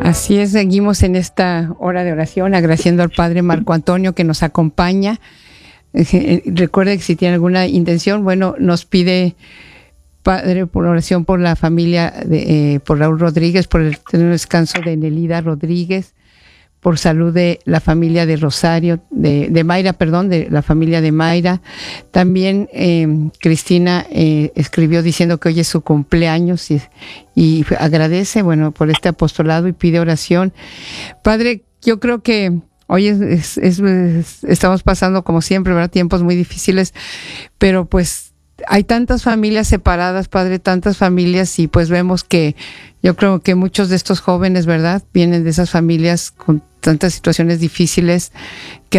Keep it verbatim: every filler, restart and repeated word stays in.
Así es, seguimos en esta hora de oración agradeciendo al Padre Marco Antonio que nos acompaña. Eh, recuerde que si tiene alguna intención, bueno, nos pide, Padre, por oración por la familia, de, eh, por Raúl Rodríguez, por el descanso de Nelida Rodríguez, por salud de la familia de Rosario, de, de Mayra, perdón, de la familia de Mayra. También eh, Cristina eh, escribió diciendo que hoy es su cumpleaños y, y agradece, bueno, por este apostolado y pide oración. Padre, yo creo que hoy es, es, es, es, estamos pasando, como siempre, ¿verdad?, tiempos muy difíciles, pero pues hay tantas familias separadas, Padre, tantas familias, y pues vemos que yo creo que muchos de estos jóvenes, ¿verdad?, vienen de esas familias con tantas situaciones difíciles que